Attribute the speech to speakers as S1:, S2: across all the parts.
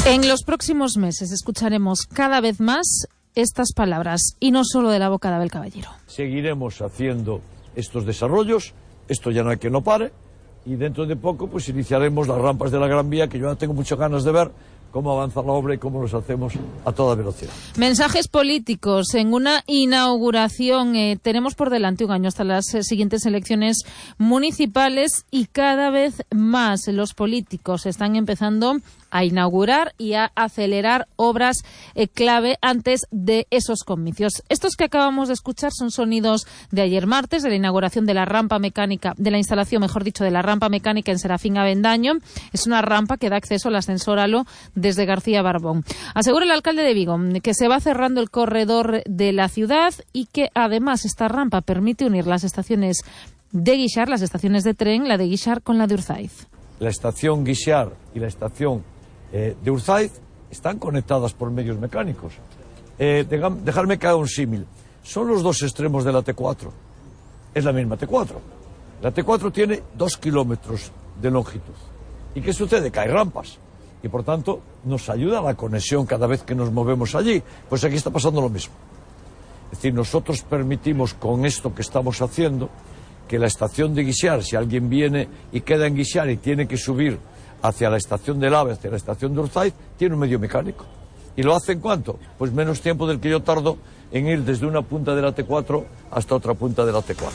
S1: En los próximos meses escucharemos cada vez más estas palabras, y no solo de la boca de Abel Caballero.
S2: Seguiremos haciendo estos desarrollos, esto ya no hay que no pare, y dentro de poco pues iniciaremos las rampas de la Gran Vía, que yo ya tengo muchas ganas de ver cómo avanza la obra y cómo los hacemos a toda velocidad.
S1: Mensajes políticos en una inauguración. Tenemos por delante un año hasta las siguientes elecciones municipales y cada vez más los políticos están empezando a inaugurar y a acelerar obras clave antes de esos comicios. Estos que acabamos de escuchar son sonidos de ayer martes, de la inauguración de la rampa mecánica, de la instalación, mejor dicho, de la rampa mecánica en Serafín Avendaño. Es una rampa que da acceso al ascensor Halo desde García Barbón. Asegura el alcalde de Vigo que se va cerrando el corredor de la ciudad y que además esta rampa permite unir las estaciones de Guixar, las estaciones de tren, la de Guixar con la de Urzaiz.
S2: La estación Guixar y la estación de Urzaiz están conectadas por medios mecánicos. Dejarme que haga un símil. Son los dos extremos de la T4. Es la misma T4. La T4 tiene 2 kilómetros de longitud. ¿Y qué sucede? Que hay rampas. Y por tanto nos ayuda la conexión cada vez que nos movemos allí. Pues aquí está pasando lo mismo. Es decir, nosotros permitimos con esto que estamos haciendo que la estación de Guixar, si alguien viene y queda en Guixar y tiene que subir hacia la estación del AVE, hacia la estación de Urzaiz, tiene un medio mecánico. ¿Y lo hace en cuánto? Pues menos tiempo del que yo tardo en ir desde una punta de la T4 hasta otra punta de la T4.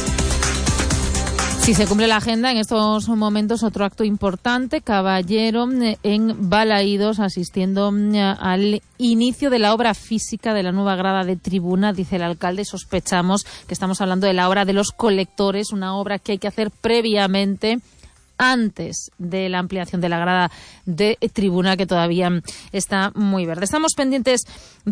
S1: Si se cumple la agenda, en estos momentos otro acto importante, Caballero en Balaídos, asistiendo al inicio de la obra física de la nueva grada de tribuna, dice el alcalde. Sospechamos que estamos hablando de la obra de los colectores, una obra que hay que hacer previamente, antes de la ampliación de la grada de tribuna, que todavía está muy verde. Estamos pendientes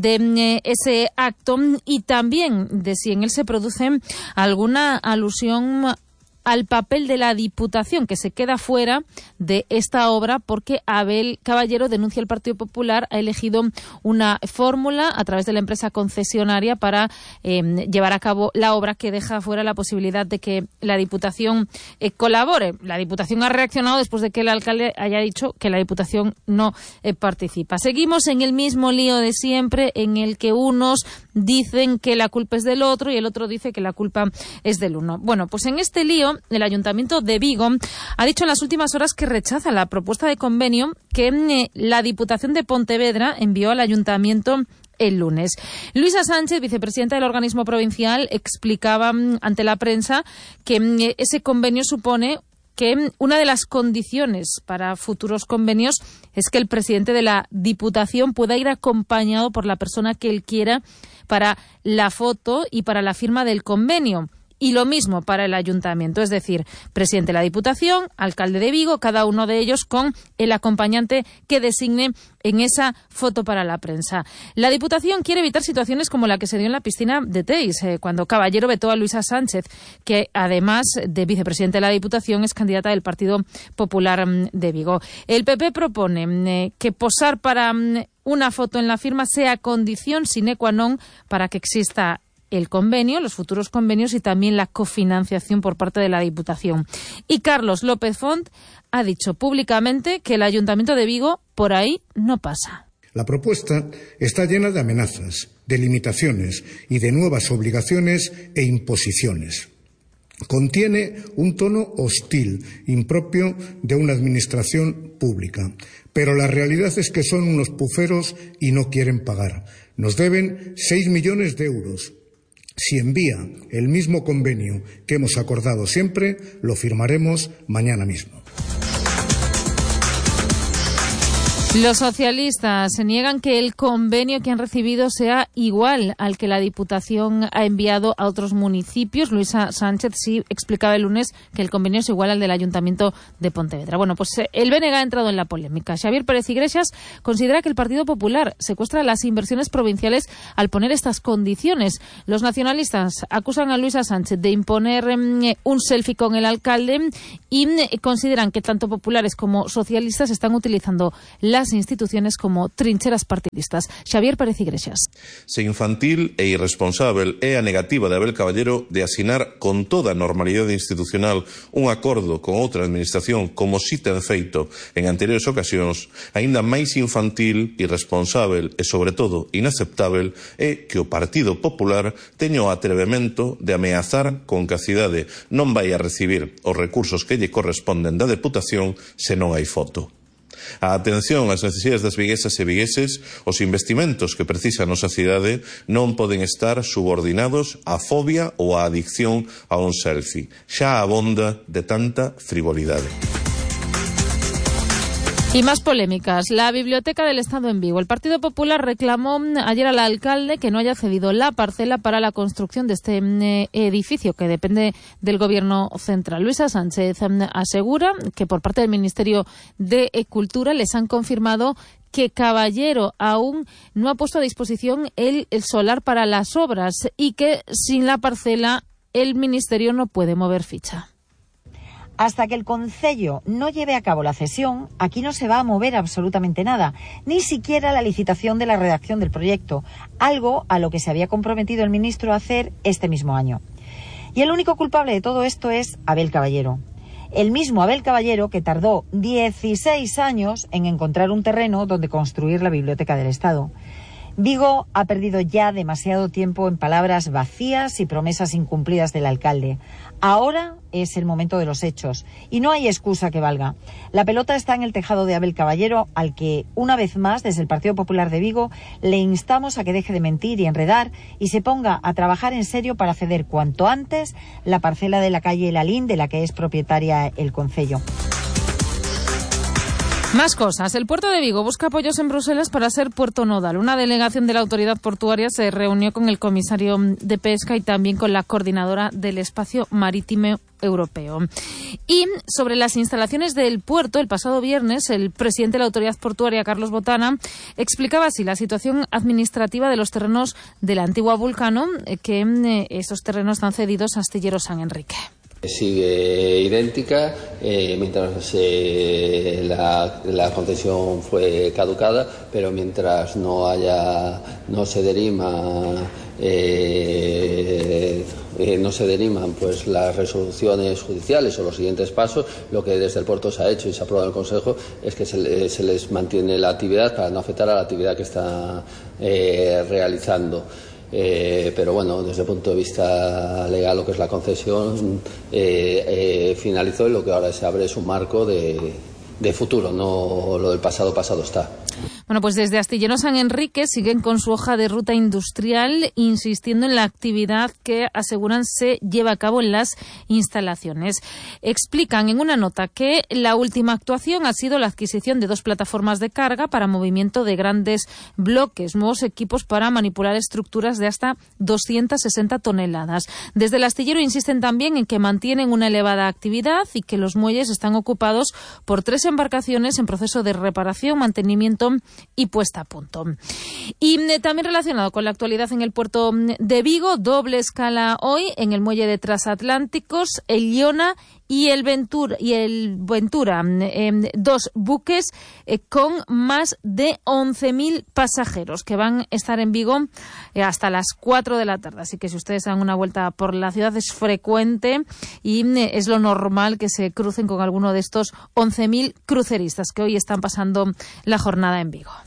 S1: de ese acto y también de si en él se produce alguna alusión al papel de la Diputación, que se queda fuera de esta obra porque Abel Caballero, denuncia el Partido Popular, ha elegido una fórmula a través de la empresa concesionaria para llevar a cabo la obra, que deja fuera la posibilidad de que la Diputación colabore. La Diputación ha reaccionado después de que el alcalde haya dicho que la Diputación no participa. Seguimos en el mismo lío de siempre, en el que unos dicen que la culpa es del otro y el otro dice que la culpa es del uno. Bueno, pues en este lío el Ayuntamiento de Vigo ha dicho en las últimas horas que rechaza la propuesta de convenio que la Diputación de Pontevedra envió al Ayuntamiento el lunes. Luisa Sánchez, vicepresidenta del organismo provincial, explicaba ante la prensa que ese convenio supone que una de las condiciones para futuros convenios es que el presidente de la Diputación pueda ir acompañado por la persona que él quiera para la foto y para la firma del convenio. Y lo mismo para el ayuntamiento, es decir, presidente de la Diputación, alcalde de Vigo, cada uno de ellos con el acompañante que designe en esa foto para la prensa. La Diputación quiere evitar situaciones como la que se dio en la piscina de Teis, cuando Caballero vetó a Luisa Sánchez, que además de vicepresidente de la Diputación es candidata del Partido Popular de Vigo. El PP propone que posar para una foto en la firma sea condición sine qua non para que exista el convenio, los futuros convenios y también la cofinanciación por parte de la Diputación. Y Carlos López Font ha dicho públicamente que el Ayuntamiento de Vigo por ahí no pasa.
S3: La propuesta está llena de amenazas, de limitaciones y de nuevas obligaciones e imposiciones. Contiene un tono hostil, impropio de una administración pública. Pero la realidad es que son unos puferos y no quieren pagar. Nos deben 6 millones de euros. Si envía el mismo convenio que hemos acordado siempre, lo firmaremos mañana mismo.
S1: Los socialistas se niegan que el convenio que han recibido sea igual al que la Diputación ha enviado a otros municipios. Luisa Sánchez sí explicaba el lunes que el convenio es igual al del Ayuntamiento de Pontevedra. Bueno, pues el BNG ha entrado en la polémica. Xavier Pérez Iglesias considera que el Partido Popular secuestra las inversiones provinciales al poner estas condiciones. Los nacionalistas acusan a Luisa Sánchez de imponer un selfie con el alcalde y consideran que tanto populares como socialistas están utilizando la las instituciones como trincheras partidistas. Xavier Pérez Iglesias.
S4: Se infantil e irresponsável é a negativa de Abel Caballero de asinar con toda a normalidade institucional un acordo con outra administración como si ten feito en anteriores ocasións. Aínda máis infantil, irresponsável e, sobre todo, inaceptável é que o Partido Popular teña o atrevemento de ameazar con que a cidade non vai a recibir os recursos que lle corresponden da Deputación se non hai foto. A atención ás necesidades das viguesas e vigueses, os investimentos que precisa a nosa cidade non poden estar subordinados á fobia ou á adicción a un selfie. Xa abonda de tanta frivolidade.
S1: Y más polémicas. La Biblioteca del Estado en Vigo. El Partido Popular reclamó ayer al alcalde que no haya cedido la parcela para la construcción de este edificio que depende del Gobierno central. Luisa Sánchez asegura que por parte del Ministerio de Cultura les han confirmado que Caballero aún no ha puesto a disposición el solar para las obras y que sin la parcela el Ministerio no puede mover ficha.
S5: Hasta que el concello no lleve a cabo la cesión, aquí no se va a mover absolutamente nada, ni siquiera la licitación de la redacción del proyecto, algo a lo que se había comprometido el ministro a hacer este mismo año. Y el único culpable de todo esto es Abel Caballero. El mismo Abel Caballero que tardó 16 años en encontrar un terreno donde construir la Biblioteca del Estado. Vigo ha perdido ya demasiado tiempo en palabras vacías y promesas incumplidas del alcalde. Ahora es el momento de los hechos y no hay excusa que valga. La pelota está en el tejado de Abel Caballero, al que, una vez más, desde el Partido Popular de Vigo, le instamos a que deje de mentir y enredar y se ponga a trabajar en serio para ceder cuanto antes la parcela de la calle Lalín, de la que es propietaria el concello.
S1: Más cosas. El puerto de Vigo busca apoyos en Bruselas para ser puerto nodal. Una delegación de la autoridad portuaria se reunió con el comisario de Pesca y también con la coordinadora del espacio marítimo europeo. Y sobre las instalaciones del puerto, el pasado viernes, el presidente de la autoridad portuaria, Carlos Botana, explicaba así la situación administrativa de los terrenos de la antigua Vulcano, que esos terrenos están cedidos a Astilleros San Enrique.
S6: Sigue idéntica mientras la concesión fue caducada, pero mientras no se deriman pues las resoluciones judiciales o los siguientes pasos, lo que desde el puerto se ha hecho y se ha aprobado en el Consejo es que se les mantiene la actividad para no afectar a la actividad que está realizando. Pero bueno, desde el punto de vista legal, lo que es la concesión finalizó, y lo que ahora se abre es un marco de futuro, no lo del pasado está.
S1: Bueno, pues desde Astilleros San Enrique siguen con su hoja de ruta industrial, insistiendo en la actividad que aseguran se lleva a cabo en las instalaciones. Explican en una nota que la última actuación ha sido la adquisición de 2 plataformas de carga para movimiento de grandes bloques, nuevos equipos para manipular estructuras de hasta 260 toneladas. Desde el astillero insisten también en que mantienen una elevada actividad y que los muelles están ocupados por 3 embarcaciones en proceso de reparación, mantenimiento y puesta a punto. Y también relacionado con la actualidad en el puerto de Vigo, doble escala hoy en el muelle de Transatlánticos, el Iona y el Ventura, 2 buques con más de 11.000 pasajeros que van a estar en Vigo hasta las 4 de la tarde. Así que si ustedes dan una vuelta por la ciudad es frecuente y es lo normal que se crucen con alguno de estos 11.000 cruceristas que hoy están pasando la jornada en Vigo.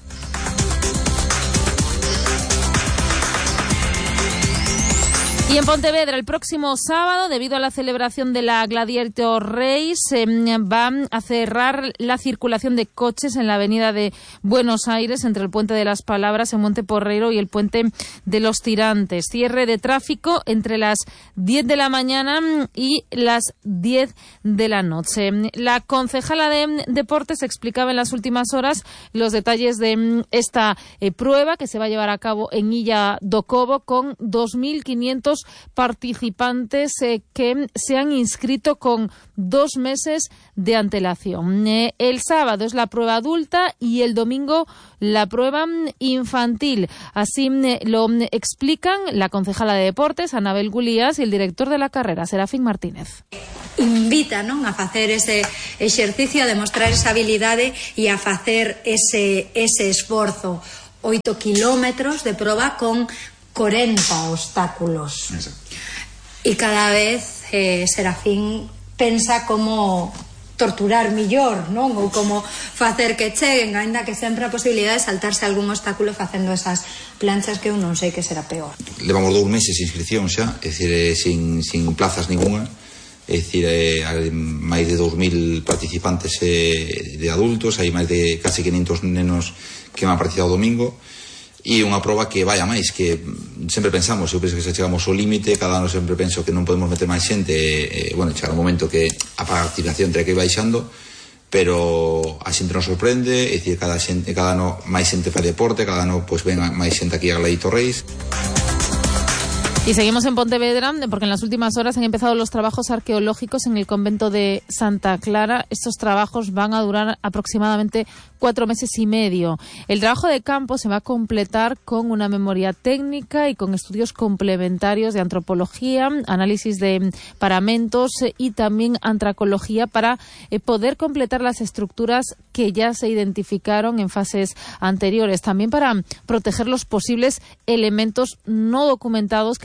S1: Y en Pontevedra, el próximo sábado, debido a la celebración de la Gladiator Race, van a cerrar la circulación de coches en la avenida de Buenos Aires, entre el Puente de las Palabras en Monte Porreiro y el Puente de los Tirantes. Cierre de tráfico entre las 10 de la mañana y las 10 de la noche. La concejala de Deportes explicaba en las últimas horas los detalles de esta prueba que se va a llevar a cabo en Illa do Cobo con 2.500 participantes que se han inscrito con 2 meses de antelación. El sábado es la prueba adulta y el domingo la prueba infantil. Así lo explican la concejala de Deportes, Anabel Gulías, y el director de la carrera, Serafín Martínez.
S7: Invita, non, a facer ese exercicio, a demostrar esa habilidade e a facer ese esforzo. 8 kilómetros de proba con 40 obstáculos. Exacto. E cada vez Serafín pensa como torturar millor, non? Ou como facer que cheguen, aínda que sempre a posibilidade de saltarse algún obstáculo facendo esas planchas que eu non sei que será peor.
S8: Levamos 2 meses de inscripción xa, é dicir, sin plazas ninguna. É dicir, hai máis de 2.000 participantes de adultos, hai máis de casi 500 nenos que van a participar o domingo, e unha proba que vai a máis, que sempre pensamos, eu penso que se chegamos ao límite, cada ano sempre penso que non podemos meter máis xente, bueno, chegará un momento que a participación terá que ir baixando, pero a xente nos sorprende, é dicir, cada ano máis xente fai deporte, cada ano pois ven máis xente aquí a Gladito Reis.
S1: Y seguimos en Pontevedra porque en las últimas horas han empezado los trabajos arqueológicos en el convento de Santa Clara. Estos trabajos van a durar aproximadamente 4 meses y medio. El trabajo de campo se va a completar con una memoria técnica y con estudios complementarios de antropología, análisis de paramentos y también antracología para poder completar las estructuras que ya se identificaron en fases anteriores. También para proteger los posibles elementos no documentados que